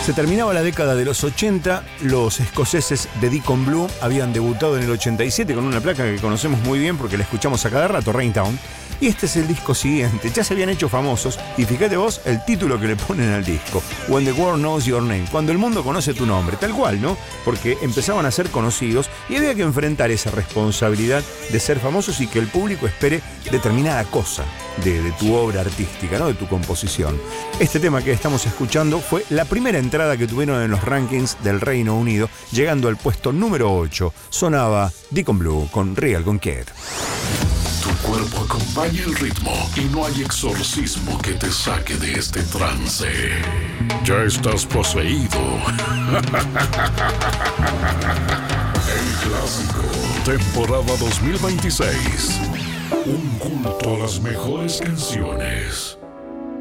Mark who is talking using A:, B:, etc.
A: Se terminaba la década de los 80, los escoceses de Deacon Blue habían debutado en el 87 con una placa que conocemos muy bien porque la escuchamos a cada rato, Rain Town. Y este es el disco siguiente, ya se habían hecho famosos y fíjate vos el título que le ponen al disco, When the World Knows Your Name, cuando el mundo conoce tu nombre, tal cual, ¿no? Porque empezaban a ser conocidos y había que enfrentar esa responsabilidad de ser famosos y que el público espere determinada cosa de tu obra artística, ¿no? De tu composición. Este tema que estamos escuchando fue la primera entrada que tuvieron en los rankings del Reino Unido, llegando al puesto número 8. Sonaba Deacon Blue con Real Conquête.
B: Tu cuerpo acompaña el ritmo y no hay exorcismo que te saque de este trance. Ya estás poseído. El clásico, temporada 2026. Un culto a las mejores canciones.